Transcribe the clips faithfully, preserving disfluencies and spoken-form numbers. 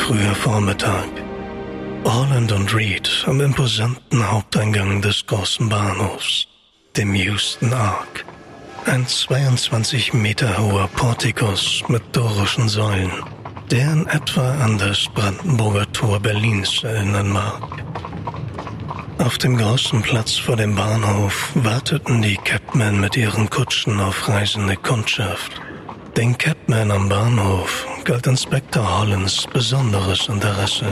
früher Vormittag. Orland und Reed am imposanten Haupteingang des großen Bahnhofs, dem Euston Ark. Ein zweiundzwanzig Meter hoher Portikus mit dorischen Säulen, der in etwa an das Brandenburger Tor Berlins erinnern mag. Auf dem großen Platz vor dem Bahnhof warteten die Capmen mit ihren Kutschen auf reisende Kundschaft. Den Capmen am Bahnhof galt Inspektor Hollands besonderes Interesse.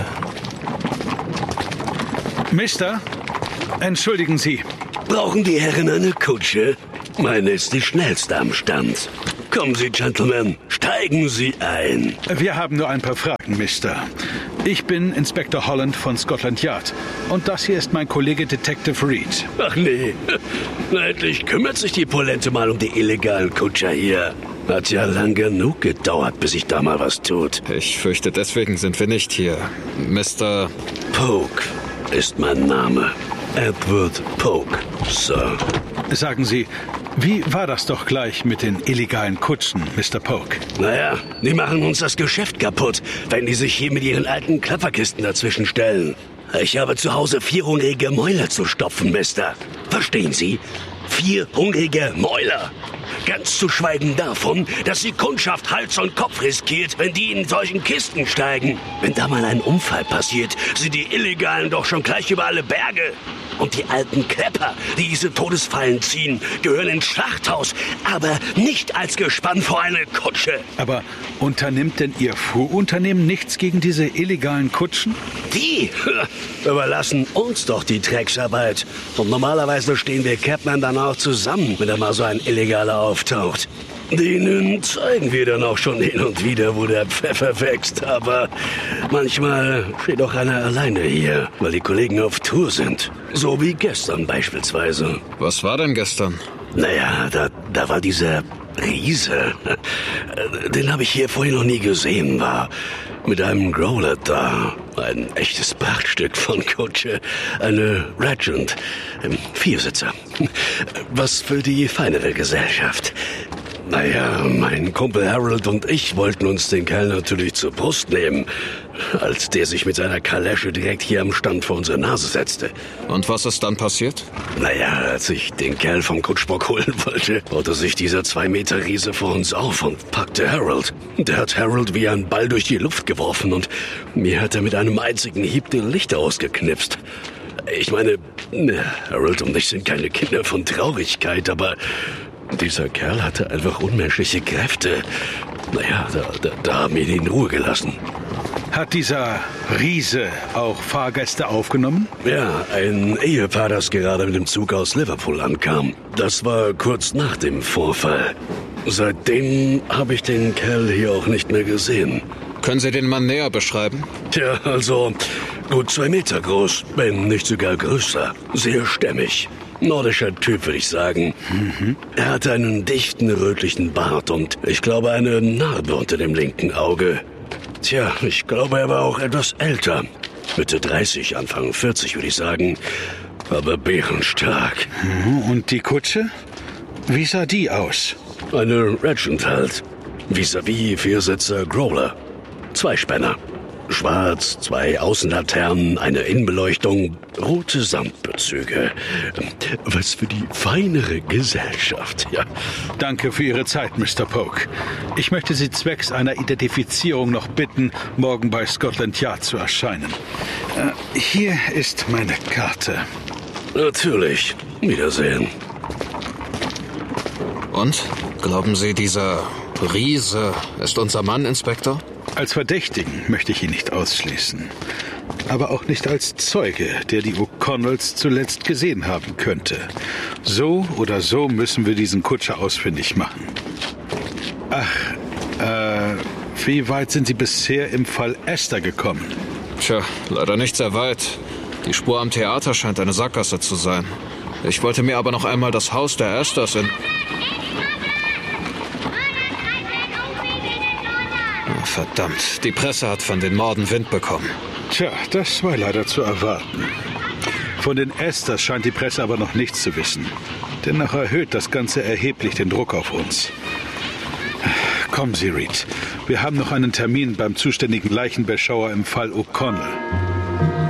Mister, entschuldigen Sie. Brauchen die Herren eine Kutsche? Meine ist die schnellste am Stand. Kommen Sie, Gentlemen, steigen Sie ein. Wir haben nur ein paar Fragen, Mister. Ich bin Inspektor Holland von Scotland Yard. Und das hier ist mein Kollege Detective Reed. Ach nee, na, endlich kümmert sich die Polente mal um die illegalen Kutscher hier. Hat ja lang genug gedauert, bis sich da mal was tut. Ich fürchte, deswegen sind wir nicht hier. Mister Polk ist mein Name. Edward Polk, Sir. Sagen Sie, wie war das doch gleich mit den illegalen Kutschen, Mister Polk? Naja, die machen uns das Geschäft kaputt, wenn die sich hier mit ihren alten Klapperkisten dazwischen stellen. Ich habe zu Hause vier hungrige Mäuler zu stopfen, Mister. Verstehen Sie? Vier hungrige Mäuler. Ganz zu schweigen davon, dass die Kundschaft Hals und Kopf riskiert, wenn die in solchen Kisten steigen. Wenn da mal ein Unfall passiert, sind die Illegalen doch schon gleich über alle Berge. Und die alten Klepper, die diese Todesfallen ziehen, gehören ins Schlachthaus, aber nicht als Gespann vor eine Kutsche. Aber unternimmt denn Ihr Fuhrunternehmen nichts gegen diese illegalen Kutschen? Die überlassen uns doch die Drecksarbeit. Und normalerweise stehen wir Capmen dann auch zusammen, wenn da mal so ein Illegaler auftaucht. Denen zeigen wir dann auch schon hin und wieder, wo der Pfeffer wächst. Aber manchmal steht auch einer alleine hier, weil die Kollegen auf Tour sind. So wie gestern beispielsweise. Was war denn gestern? Naja, da, da war dieser Riese. Den habe ich hier vorher noch nie gesehen, war mit einem Growler da. Ein echtes Prachtstück von Kutsche. Eine Regent. Viersitzer. Was für die feinere Gesellschaft. Naja, mein Kumpel Harold und ich wollten uns den Kerl natürlich zur Brust nehmen, als der sich mit seiner Kalesche direkt hier am Stand vor unsere Nase setzte. Und was ist dann passiert? Naja, als ich den Kerl vom Kutschbock holen wollte, baute sich dieser zwei Meter Riese vor uns auf und packte Harold. Der hat Harold wie ein Ball durch die Luft geworfen und mir hat er mit einem einzigen Hieb die Lichter ausgeknipst. Ich meine, Harold und ich sind keine Kinder von Traurigkeit, aber dieser Kerl hatte einfach unmenschliche Kräfte. Naja, da, da, da haben wir ihn in Ruhe gelassen. Hat dieser Riese auch Fahrgäste aufgenommen? Ja, ein Ehepaar, das gerade mit dem Zug aus Liverpool ankam. Das war kurz nach dem Vorfall. Seitdem habe ich den Kerl hier auch nicht mehr gesehen. Können Sie den Mann näher beschreiben? Tja, also gut zwei Meter groß, wenn nicht sogar größer. Sehr stämmig. Nordischer Typ, würde ich sagen. Mhm. Er hatte einen dichten, rötlichen Bart und ich glaube eine Narbe unter dem linken Auge. Tja, ich glaube, er war auch etwas älter. Mitte dreißig, Anfang vierzig, würde ich sagen. Aber bärenstark. Mhm. Und die Kutsche? Wie sah die aus? Eine Regent halt. Vis-à-vis Viersitzer Growler. Zwei Spänner. Schwarz, zwei Außenlaternen, eine Innenbeleuchtung, rote Samtbezüge. Was für die feinere Gesellschaft, ja. Danke für Ihre Zeit, Mister Polk. Ich möchte Sie zwecks einer Identifizierung noch bitten, morgen bei Scotland Yard zu erscheinen. Äh, hier ist meine Karte. Natürlich. Wiedersehen. Und? Glauben Sie, dieser Riese ist unser Mann, Inspektor? Als Verdächtigen möchte ich ihn nicht ausschließen. Aber auch nicht als Zeuge, der die O'Connells zuletzt gesehen haben könnte. So oder so müssen wir diesen Kutscher ausfindig machen. Ach, äh, wie weit sind Sie bisher im Fall Esther gekommen? Tja, leider nicht sehr weit. Die Spur am Theater scheint eine Sackgasse zu sein. Ich wollte mir aber noch einmal das Haus der Esthers in... Verdammt, die Presse hat von den Morden Wind bekommen. Tja, das war leider zu erwarten. Von den Esthers scheint die Presse aber noch nichts zu wissen. Dennoch erhöht das Ganze erheblich den Druck auf uns. Kommen Sie, Reed. Wir haben noch einen Termin beim zuständigen Leichenbeschauer im Fall O'Connell.